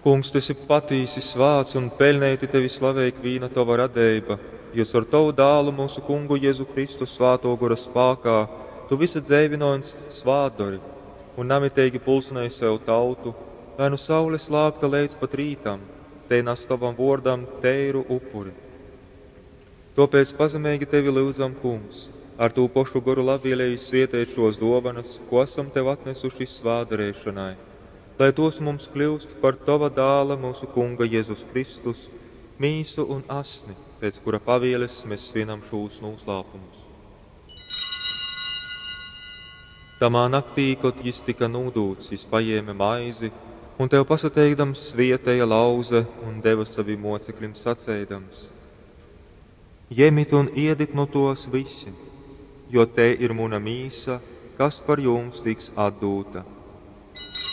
Kungs, tu esi patīsi svāts un pelnēti tevi slavēja vīna tava radeiba, jo ar tavu dālu mūsu kungu Jēzu Kristu svāto gora spākā, tu visa dzēvinojas svādori un namitēgi pulsināji sev tautu, lai nu saule slāgta līdz pat rītam, te nas tavam vordam teiru upuri. Tāpēc pazemīgi tevi lūdzam, kungs, ar tū pošu goru labvēlēji svietēt šos dovanas, ko esam tev atnesuši svādarēšanai, lai tos mums kļūst par tava dāla mūsu kunga Jēzus Kristus, mīsu un asni, pēc kura pavieles mēs svinam šos noslēpumus. Tamā naktī, kad jis tika nūdūts, jis paņēma maizi, un tev pasateikdams svietēja lauze un deva saviem mocekļiem sacēdams: Ņemit un ēdiet no tos visi, jo te ir mana mīsa, kas par jums tiks atdota.